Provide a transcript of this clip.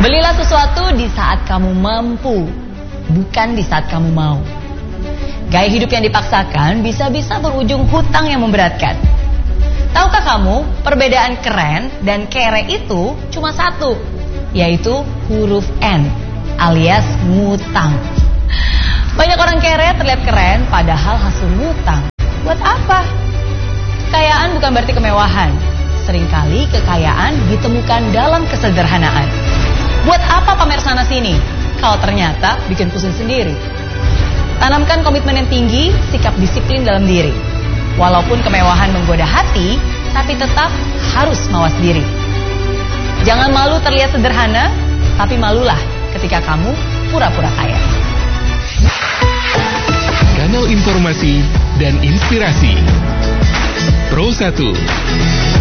Belilah sesuatu di saat kamu mampu, bukan di saat kamu mau. Gaya hidup yang dipaksakan bisa-bisa berujung hutang yang memberatkan. Tahukah kamu, perbedaan keren dan kere itu cuma satu, yaitu huruf N, alias ngutang. Banyak orang kere terlihat keren, padahal hasil ngutang. Buat apa? Kekayaan bukan berarti kemewahan. Seringkali kekayaan ditemukan dalam kesederhanaan. Buat apa pamer sana sini, kalau ternyata bikin pusing sendiri? Tanamkan komitmen yang tinggi, sikap disiplin dalam diri. Walaupun kemewahan menggoda hati, tapi tetap harus mawas diri. Jangan malu terlihat sederhana, tapi malulah ketika kamu pura-pura kaya. Kanal informasi dan inspirasi Pro 1.